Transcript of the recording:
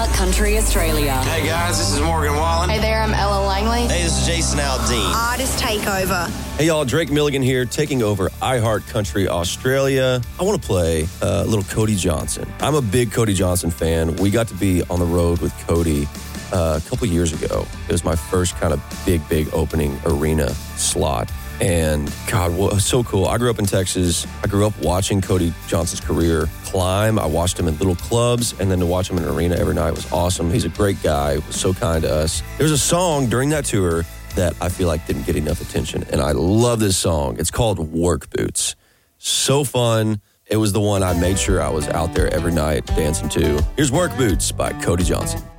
iHeart Country Australia. Hey guys, this is Morgan Wallen. Hey there, I'm Ella Langley. Hey, this is Jason Aldean. Artist Takeover. Hey y'all, Drake Milligan here, taking over iHeart Country Australia. I want to play a little Cody Johnson. I'm a big Cody Johnson fan. We got to be on the road with Cody a couple years ago. It was my first kind of big opening arena slot. And God, it was so cool. I grew up in Texas. I grew up watching Cody Johnson's career climb. I watched him in little clubs, and then to watch him in an arena every night was awesome. He's a great guy, was so kind to us. There's a song during that tour that I feel like didn't get enough attention, and I love this song. It's called Work Boots. So fun. It was the one I made sure I was out there every night dancing to. Here's Work Boots by Cody Johnson.